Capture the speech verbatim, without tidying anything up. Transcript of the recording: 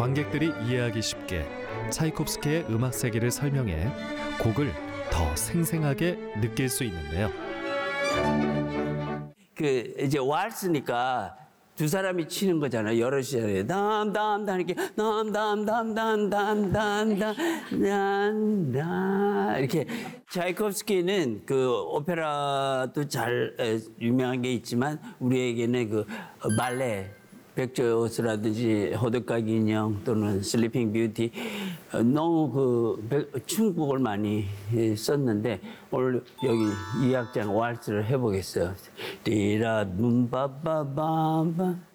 관객들이 이해하기 쉽게 차이콥스키의 음악 세계를 설명해 곡을 더 생생하게 느낄 수 있는데요. 그 이제 왈스니까 두 사람이 치는 거잖아요. 여럿이 담담담 이렇게 담담담담담담담담 이렇게. 차이콥스키는 그 오페라도 잘 유명한 게 있지만 우리에게는 그 발레 백조스라든지 호들갑 인형 또는 슬리핑 뷰티 너무 그 춤곡을 많이 썼는데 오늘 여기 이 악장 왈스를 해보겠어요. 띠라 눈바바바바